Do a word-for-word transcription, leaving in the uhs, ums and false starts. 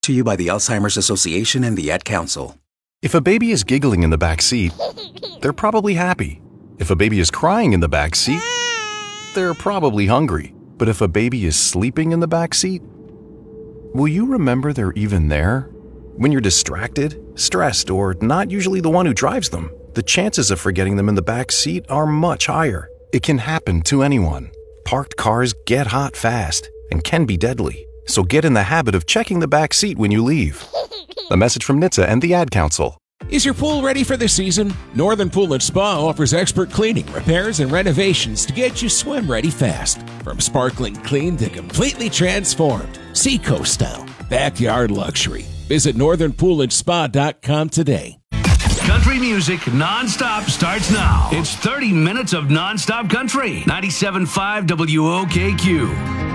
to you by the Alzheimer's Association and the Ad Council. If a baby is giggling in the back seat, they're probably happy. If a baby is crying in the back seat, they're probably hungry. But if a baby is sleeping in the back seat, will you remember they're even there? When you're distracted, stressed, or not usually the one who drives them, the chances of forgetting them in the back seat are much higher. It can happen to anyone. Parked cars get hot fast and can be deadly. So get in the habit of checking the back seat when you leave. A message from N H T S A and the Ad Council. Is your pool ready for the season? Northern Pool and Spa offers expert cleaning, repairs, and renovations to get you swim ready fast. From sparkling clean to completely transformed. Seacoast style. Backyard luxury. Visit northern pool and spa dot com today. Country music nonstop starts now. It's thirty minutes of nonstop country. ninety-seven point five W O K Q.